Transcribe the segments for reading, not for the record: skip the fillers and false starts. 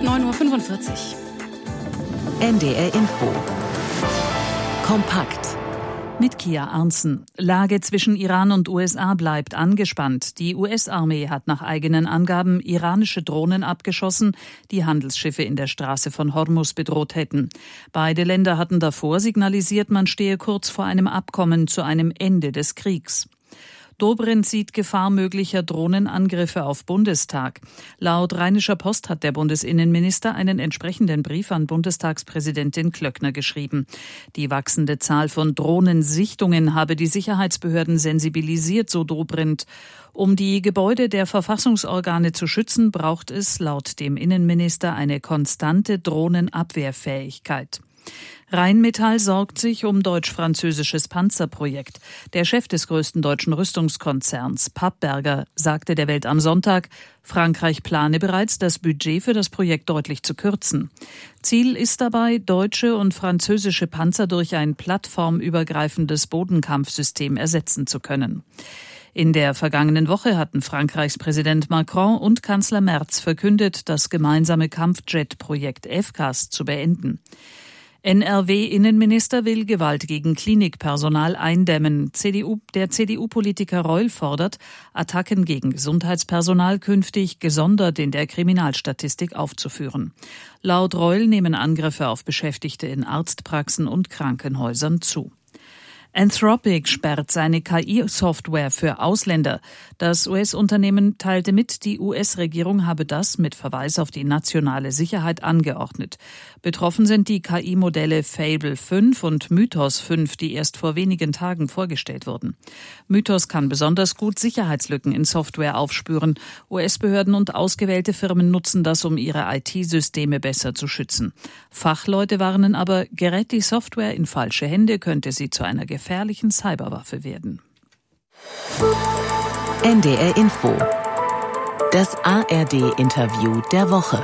9:45 Uhr. NDR Info. Kompakt. Mit Kia Arntzen. Lage zwischen Iran und USA bleibt angespannt. Die US-Armee hat nach eigenen Angaben iranische Drohnen abgeschossen, die Handelsschiffe in der Straße von Hormuz bedroht hätten. Beide Länder hatten davor signalisiert, man stehe kurz vor einem Abkommen zu einem Ende des Kriegs. Dobrindt sieht Gefahr möglicher Drohnenangriffe auf Bundestag. Laut Rheinischer Post hat der Bundesinnenminister einen entsprechenden Brief an Bundestagspräsidentin Klöckner geschrieben. Die wachsende Zahl von Drohnensichtungen habe die Sicherheitsbehörden sensibilisiert, so Dobrindt. Um die Gebäude der Verfassungsorgane zu schützen, braucht es laut dem Innenminister eine konstante Drohnenabwehrfähigkeit. Rheinmetall sorgt sich um deutsch-französisches Panzerprojekt. Der Chef des größten deutschen Rüstungskonzerns, Pappberger, sagte der Welt am Sonntag, Frankreich plane bereits, das Budget für das Projekt deutlich zu kürzen. Ziel ist dabei, deutsche und französische Panzer durch ein plattformübergreifendes Bodenkampfsystem ersetzen zu können. In der vergangenen Woche hatten Frankreichs Präsident Macron und Kanzler Merz verkündet, das gemeinsame Kampfjet-Projekt FCAS zu beenden. NRW-Innenminister will Gewalt gegen Klinikpersonal eindämmen. Der CDU-Politiker Reul fordert, Attacken gegen Gesundheitspersonal künftig gesondert in der Kriminalstatistik aufzuführen. Laut Reul nehmen Angriffe auf Beschäftigte in Arztpraxen und Krankenhäusern zu. Anthropic sperrt seine KI-Software für Ausländer. Das US-Unternehmen teilte mit, die US-Regierung habe das mit Verweis auf die nationale Sicherheit angeordnet. Betroffen sind die KI-Modelle Fable 5 und Mythos 5, die erst vor wenigen Tagen vorgestellt wurden. Mythos kann besonders gut Sicherheitslücken in Software aufspüren. US-Behörden und ausgewählte Firmen nutzen das, um ihre IT-Systeme besser zu schützen. Fachleute warnen aber, gerät die Software in falsche Hände, könnte sie zu einer gefährlichen Cyberwaffe werden. NDR Info. Das ARD-Interview der Woche.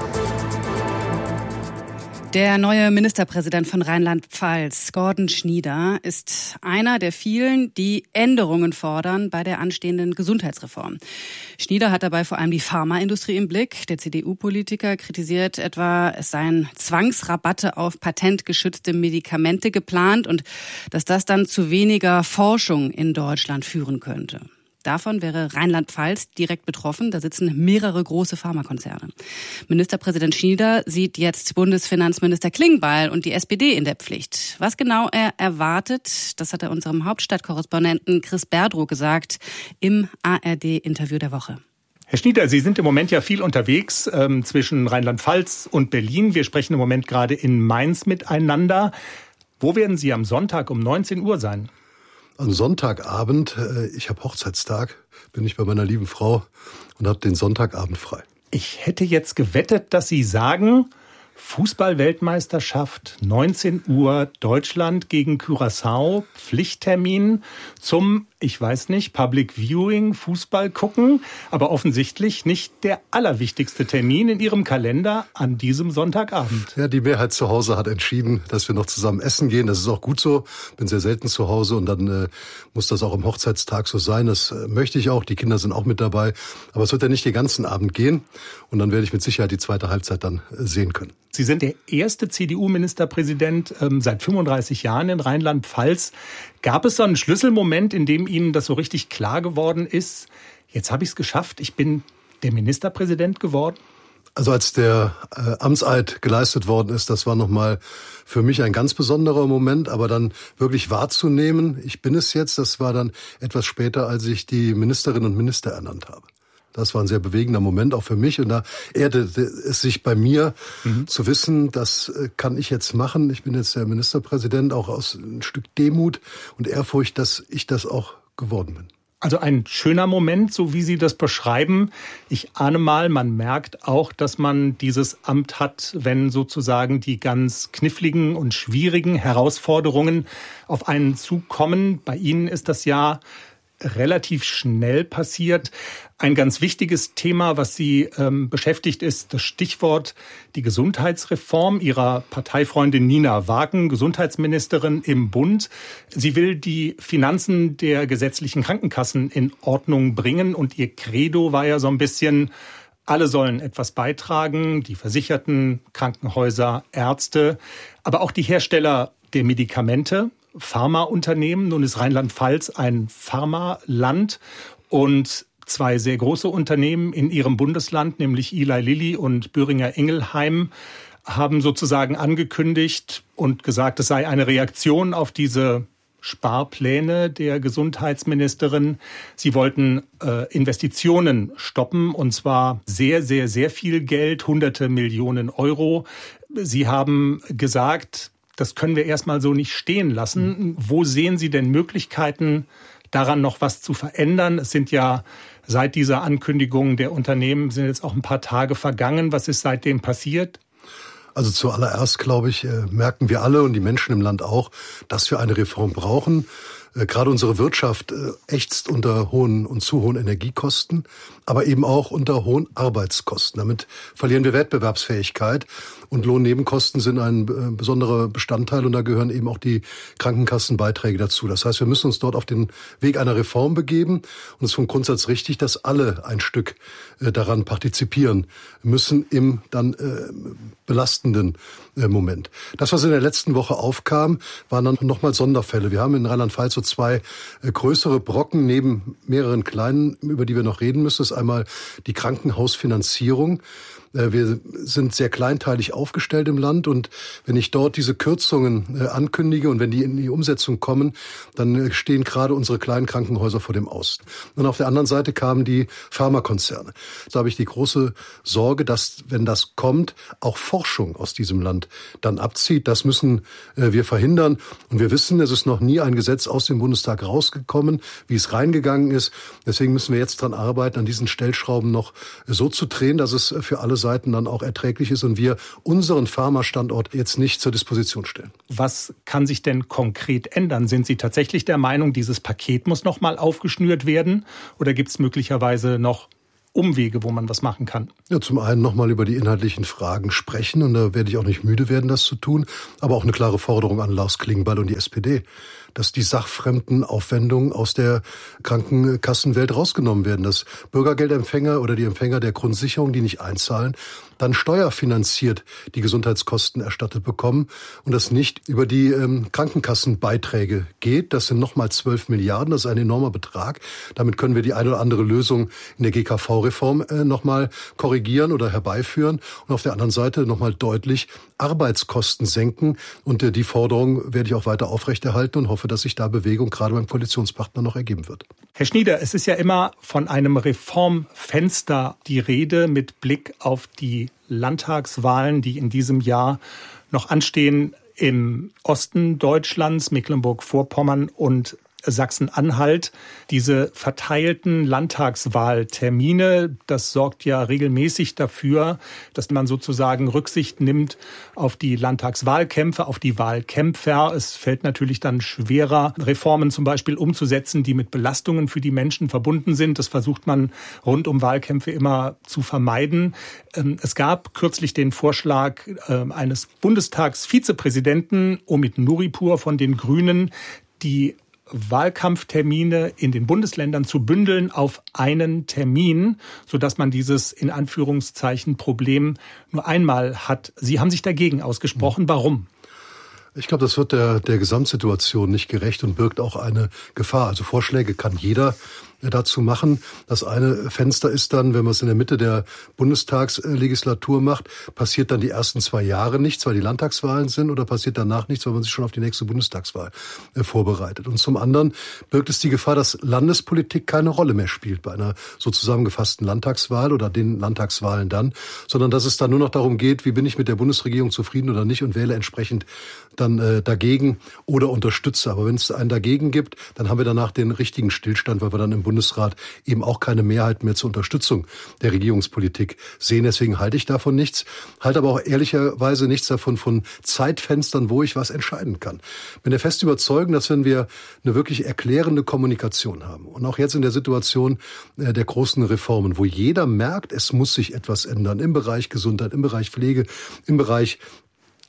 Der neue Ministerpräsident von Rheinland-Pfalz, Gordon Schnieder, ist einer der vielen, die Änderungen fordern bei der anstehenden Gesundheitsreform. Schnieder hat dabei vor allem die Pharmaindustrie im Blick. Der CDU-Politiker kritisiert etwa, es seien Zwangsrabatte auf patentgeschützte Medikamente geplant und dass das dann zu weniger Forschung in Deutschland führen könnte. Davon wäre Rheinland-Pfalz direkt betroffen. Da sitzen mehrere große Pharmakonzerne. Ministerpräsident Schnieder sieht jetzt Bundesfinanzminister Klingbeil und die SPD in der Pflicht. Was genau er erwartet, das hat er unserem Hauptstadtkorrespondenten Chris Berdrow gesagt im ARD-Interview der Woche. Herr Schnieder, Sie sind im Moment ja viel unterwegs zwischen Rheinland-Pfalz und Berlin. Wir sprechen im Moment gerade in Mainz miteinander. Wo werden Sie am Sonntag um 19 Uhr sein? Am Sonntagabend, ich habe Hochzeitstag, bin ich bei meiner lieben Frau und habe den Sonntagabend frei. Ich hätte jetzt gewettet, dass Sie sagen, Fußball-Weltmeisterschaft, 19 Uhr, Deutschland gegen Curaçao, Pflichttermin zum, ich weiß nicht, Public Viewing, Fußball gucken, aber offensichtlich nicht der allerwichtigste Termin in Ihrem Kalender an diesem Sonntagabend. Ja, die Mehrheit zu Hause hat entschieden, dass wir noch zusammen essen gehen. Das ist auch gut so. Bin sehr selten zu Hause und dann muss das auch am Hochzeitstag so sein. Das möchte ich auch. Die Kinder sind auch mit dabei. Aber es wird ja nicht den ganzen Abend gehen. Und dann werde ich mit Sicherheit die zweite Halbzeit dann sehen können. Sie sind der erste CDU-Ministerpräsident seit 35 Jahren in Rheinland-Pfalz. Gab es so einen Schlüsselmoment, in dem Ihnen das so richtig klar geworden ist, jetzt habe ich es geschafft, ich bin der Ministerpräsident geworden? Also als der Amtseid geleistet worden ist, das war nochmal für mich ein ganz besonderer Moment, aber dann wirklich wahrzunehmen, ich bin es jetzt, das war dann etwas später, als ich die Ministerinnen und Minister ernannt habe. Das war ein sehr bewegender Moment, auch für mich. Und da erdete es sich bei mir, zu wissen, das kann ich jetzt machen. Ich bin jetzt der Ministerpräsident, auch aus ein Stück Demut und Ehrfurcht, dass ich das auch geworden bin. Also ein schöner Moment, so wie Sie das beschreiben. Ich ahne mal, man merkt auch, dass man dieses Amt hat, wenn sozusagen die ganz kniffligen und schwierigen Herausforderungen auf einen zukommen. Bei Ihnen ist das ja relativ schnell passiert. Ein ganz wichtiges Thema, was Sie beschäftigt, ist das Stichwort die Gesundheitsreform Ihrer Parteifreundin Nina Wagen, Gesundheitsministerin im Bund. Sie will die Finanzen der gesetzlichen Krankenkassen in Ordnung bringen und ihr Credo war ja so ein bisschen Alle sollen etwas beitragen, die Versicherten, Krankenhäuser, Ärzte, aber auch die Hersteller der Medikamente, Pharmaunternehmen. Nun ist Rheinland-Pfalz ein Pharmaland und 2 sehr große Unternehmen in ihrem Bundesland, nämlich Eli Lilly und Boehringer Ingelheim, haben sozusagen angekündigt und gesagt, es sei eine Reaktion auf diese Sparpläne der Gesundheitsministerin. Sie wollten Investitionen stoppen, und zwar sehr, sehr, sehr viel Geld, hunderte Millionen Euro. Sie haben gesagt, das können wir erstmal so nicht stehen lassen. Wo sehen Sie denn Möglichkeiten, daran noch was zu verändern? Es sind ja seit dieser Ankündigung der Unternehmen sind jetzt auch ein paar Tage vergangen. Was ist seitdem passiert? Also zuallererst, glaube ich, merken wir alle und die Menschen im Land auch, dass wir eine Reform brauchen. Gerade unsere Wirtschaft ächzt unter hohen und zu hohen Energiekosten, aber eben auch unter hohen Arbeitskosten. Damit verlieren wir Wettbewerbsfähigkeit. Und Lohnnebenkosten sind ein besonderer Bestandteil und da gehören eben auch die Krankenkassenbeiträge dazu. Das heißt, wir müssen uns dort auf den Weg einer Reform begeben. Und es ist vom Grundsatz richtig, dass alle ein Stück daran partizipieren müssen im dann belastenden Moment. Das, was in der letzten Woche aufkam, waren dann nochmal Sonderfälle. Wir haben in Rheinland-Pfalz so 2 größere Brocken neben mehreren kleinen, über die wir noch reden müssen. Das ist einmal die Krankenhausfinanzierung. Wir sind sehr kleinteilig aufgestellt im Land und wenn ich dort diese Kürzungen ankündige und wenn die in die Umsetzung kommen, dann stehen gerade unsere kleinen Krankenhäuser vor dem Aus. Und auf der anderen Seite kamen die Pharmakonzerne. Da habe ich die große Sorge, dass, wenn das kommt, auch Forschung aus diesem Land dann abzieht. Das müssen wir verhindern. Und wir wissen, es ist noch nie ein Gesetz aus dem Bundestag rausgekommen, wie es reingegangen ist. Deswegen müssen wir jetzt dran arbeiten, an diesen Stellschrauben noch so zu drehen, dass es für alle Seiten dann auch erträglich ist und wir unseren Pharmastandort jetzt nicht zur Disposition stellen. Was kann sich denn konkret ändern? Sind Sie tatsächlich der Meinung, dieses Paket muss noch mal aufgeschnürt werden? Oder gibt es möglicherweise noch Umwege, wo man was machen kann? Ja, zum einen nochmal über die inhaltlichen Fragen sprechen und da werde ich auch nicht müde werden, das zu tun, aber auch eine klare Forderung an Lars Klingbeil und die SPD, dass die sachfremden Aufwendungen aus der Krankenkassenwelt rausgenommen werden, dass Bürgergeldempfänger oder die Empfänger der Grundsicherung, die nicht einzahlen, dann steuerfinanziert die Gesundheitskosten erstattet bekommen und das nicht über die Krankenkassenbeiträge geht. Das sind nochmal 12 Milliarden, das ist ein enormer Betrag. Damit können wir die eine oder andere Lösung in der GKV-Reform nochmal korrigieren oder herbeiführen und auf der anderen Seite nochmal deutlich Arbeitskosten senken. Und die Forderung werde ich auch weiter aufrechterhalten und hoffe, dass sich da Bewegung gerade beim Koalitionspartner noch ergeben wird. Herr Schnieder, es ist ja immer von einem Reformfenster die Rede mit Blick auf die Landtagswahlen, die in diesem Jahr noch anstehen im Osten Deutschlands, Mecklenburg-Vorpommern und Sachsen-Anhalt. Diese verteilten Landtagswahltermine, das sorgt ja regelmäßig dafür, dass man sozusagen Rücksicht nimmt auf die Landtagswahlkämpfe, auf die Wahlkämpfer. Es fällt natürlich dann schwerer, Reformen zum Beispiel umzusetzen, die mit Belastungen für die Menschen verbunden sind. Das versucht man rund um Wahlkämpfe immer zu vermeiden. Es gab kürzlich den Vorschlag eines Bundestagsvizepräsidenten, Omid Nuripur von den Grünen, die Wahlkampftermine in den Bundesländern zu bündeln auf einen Termin, sodass man dieses in Anführungszeichen Problem nur einmal hat. Sie haben sich dagegen ausgesprochen. Warum? Ich glaube, das wird der Gesamtsituation nicht gerecht und birgt auch eine Gefahr. Also Vorschläge kann jeder dazu machen. Das eine Fenster ist dann, wenn man es in der Mitte der Bundestagslegislatur macht, passiert dann die ersten 2 Jahre nichts, weil die Landtagswahlen sind, oder passiert danach nichts, weil man sich schon auf die nächste Bundestagswahl vorbereitet. Und zum anderen birgt es die Gefahr, dass Landespolitik keine Rolle mehr spielt bei einer so zusammengefassten Landtagswahl oder den Landtagswahlen dann, sondern dass es dann nur noch darum geht, wie bin ich mit der Bundesregierung zufrieden oder nicht und wähle entsprechend dann dagegen oder unterstütze. Aber wenn es einen dagegen gibt, dann haben wir danach den richtigen Stillstand, weil wir dann im Bundesrat eben auch keine Mehrheit mehr zur Unterstützung der Regierungspolitik sehen. Deswegen halte ich davon nichts, halte aber auch ehrlicherweise nichts davon von Zeitfenstern, wo ich was entscheiden kann. Bin der festen Überzeugung, dass wenn wir eine wirklich erklärende Kommunikation haben und auch jetzt in der Situation der großen Reformen, wo jeder merkt, es muss sich etwas ändern im Bereich Gesundheit, im Bereich Pflege, im Bereich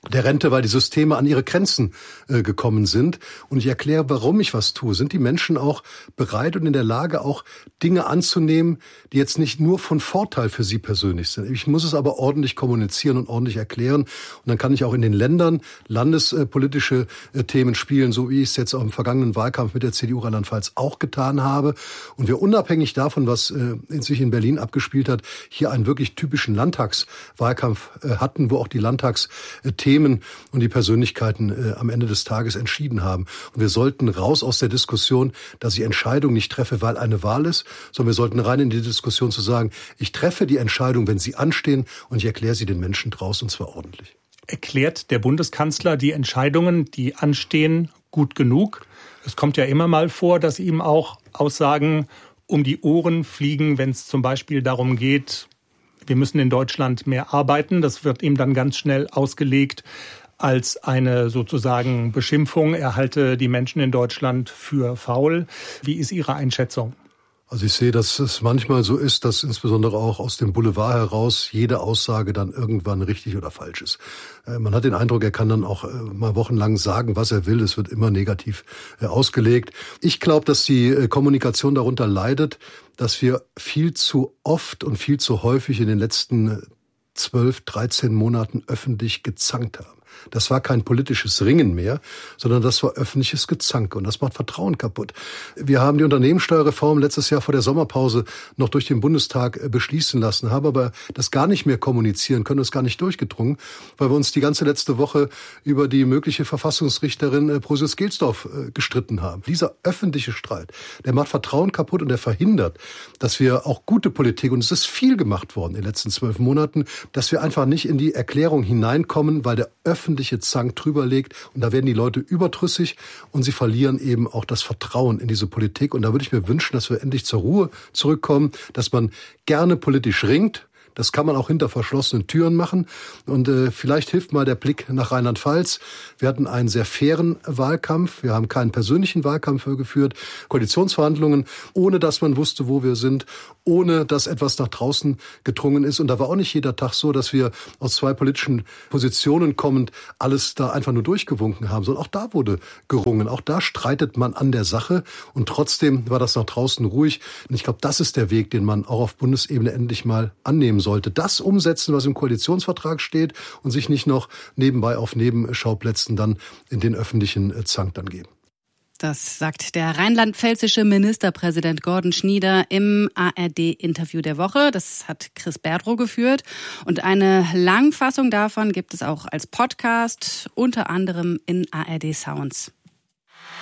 der Rente, weil die Systeme an ihre Grenzen gekommen sind. Und ich erkläre, warum ich was tue. Sind die Menschen auch bereit und in der Lage, auch Dinge anzunehmen, die jetzt nicht nur von Vorteil für sie persönlich sind? Ich muss es aber ordentlich kommunizieren und ordentlich erklären. Und dann kann ich auch in den Ländern landespolitische Themen spielen, so wie ich es jetzt auch im vergangenen Wahlkampf mit der CDU Rheinland-Pfalz auch getan habe. Und wir unabhängig davon, was sich in Berlin abgespielt hat, hier einen wirklich typischen Landtagswahlkampf hatten, wo auch die Landtagsthemen und die Persönlichkeiten am Ende des Tages entschieden haben. Und wir sollten raus aus der Diskussion, dass ich Entscheidungen nicht treffe, weil eine Wahl ist, sondern wir sollten rein in die Diskussion zu sagen, ich treffe die Entscheidung, wenn sie anstehen und ich erkläre sie den Menschen draußen und zwar ordentlich. Erklärt der Bundeskanzler die Entscheidungen, die anstehen, gut genug? Es kommt ja immer mal vor, dass ihm auch Aussagen um die Ohren fliegen, wenn es zum Beispiel darum geht, wir müssen in Deutschland mehr arbeiten. Das wird ihm dann ganz schnell ausgelegt als eine sozusagen Beschimpfung. Er halte die Menschen in Deutschland für faul. Wie ist Ihre Einschätzung? Also ich sehe, dass es manchmal so ist, dass insbesondere auch aus dem Boulevard heraus jede Aussage dann irgendwann richtig oder falsch ist. Man hat den Eindruck, er kann dann auch mal wochenlang sagen, was er will. Es wird immer negativ ausgelegt. Ich glaube, dass die Kommunikation darunter leidet, dass wir viel zu oft und viel zu häufig in den letzten 12, 13 Monaten öffentlich gezankt haben. Das war kein politisches Ringen mehr, sondern das war öffentliches Gezanke und das macht Vertrauen kaputt. Wir haben die Unternehmenssteuerreform letztes Jahr vor der Sommerpause noch durch den Bundestag beschließen lassen, haben aber das gar nicht mehr kommunizieren können, das gar nicht durchgedrungen, weil wir uns die ganze letzte Woche über die mögliche Verfassungsrichterin Prusius-Gelsdorf gestritten haben. Dieser öffentliche Streit, der macht Vertrauen kaputt und der verhindert, dass wir auch gute Politik, und es ist viel gemacht worden in den letzten 12 Monaten, dass wir einfach nicht in die Erklärung hineinkommen, weil der öffentliche Zank drüber legt und da werden die Leute überdrüssig und sie verlieren eben auch das Vertrauen in diese Politik. Und da würde ich mir wünschen, dass wir endlich zur Ruhe zurückkommen, dass man gerne politisch ringt. Das kann man auch hinter verschlossenen Türen machen. Und vielleicht hilft mal der Blick nach Rheinland-Pfalz. Wir hatten einen sehr fairen Wahlkampf. Wir haben keinen persönlichen Wahlkampf geführt. Koalitionsverhandlungen, ohne dass man wusste, wo wir sind, ohne dass etwas nach draußen gedrungen ist. Und da war auch nicht jeder Tag so, dass wir aus zwei politischen Positionen kommend alles da einfach nur durchgewunken haben, sondern auch da wurde gerungen. Auch da streitet man an der Sache. Und trotzdem war das nach draußen ruhig. Und ich glaube, das ist der Weg, den man auch auf Bundesebene endlich mal annehmen sollte. Das umsetzen, was im Koalitionsvertrag steht und sich nicht noch nebenbei auf Nebenschauplätzen dann in den öffentlichen Zank dann geben. Das sagt der rheinland-pfälzische Ministerpräsident Gordon Schnieder im ARD-Interview der Woche. Das hat Chris Berdrow geführt. Und eine Langfassung davon gibt es auch als Podcast, unter anderem in ARD Sounds.